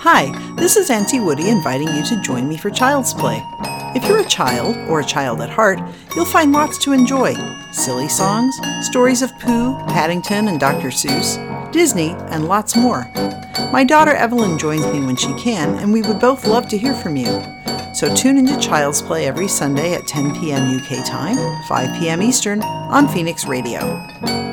Hi, this is Auntie Woody inviting you to join me for Child's Play. If you're a child, or a child at heart, you'll find lots to enjoy. Silly songs, stories of Pooh, Paddington, and Dr. Seuss, Disney, and lots more. My daughter Evelyn joins me when she can, and we would both love to hear from you. So tune into Child's Play every Sunday at 10 p.m. UK time, 5 p.m. Eastern, on Phoenix Radio.